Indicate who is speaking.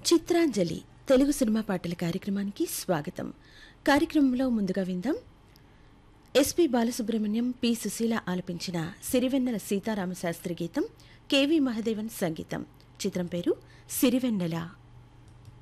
Speaker 1: Chitranjali Telugu cinema పాటల కార్యక్రమానికి స్వాగతం. కార్యక్రమంలో ముందుగా విందాం ఎస్పి బాలసుబ్రహ్మణ్యం, పి సుశీల ఆలపించిన సిరివెన్నెల సీతారామశాస్త్రి గీతం, కెవి మహదేవన్ సంగీతం. చిత్రం పేరు సిరివెన్నెల.